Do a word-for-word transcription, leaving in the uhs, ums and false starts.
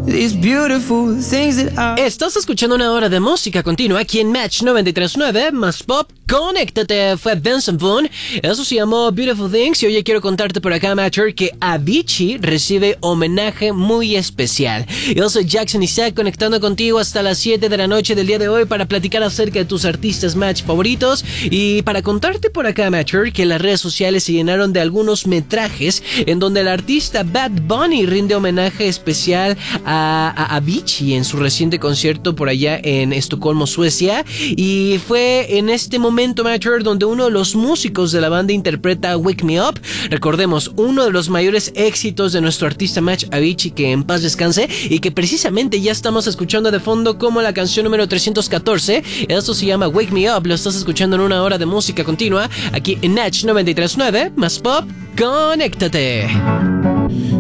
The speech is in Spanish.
these beautiful things that I... Estás escuchando una hora de música continua aquí en Match noventa y tres punto nueve más Pop. Conéctate, fue Benson Boone. Eso se llamó Beautiful Things. Y hoy quiero contarte por acá, Matcher, que Avicii recibe homenaje muy especial. Yo soy Jackson Isaac, conectando contigo hasta las siete de la noche del día de hoy para platicar acerca de tus artistas Match favoritos. Y para contarte por acá, Matcher, que las redes sociales se llenaron de algunos metrajes en donde el artista Bad Bunny rinde homenaje especial a, a Avicii en su reciente concierto por allá en Estocolmo, Suecia. Y fue en este momento, Matcher, donde uno de los músicos de la banda interpreta Wake Me Up. Recordemos, uno de los mayores éxitos de nuestro artista Match, Avicii, que en paz descanse, y que precisamente ya estamos escuchando de fondo como la canción número trescientos catorce. Esto se llama Wake Me Up. Lo estás escuchando en una hora de música continua aquí en Match noventa y tres punto nueve más Pop. Conéctate.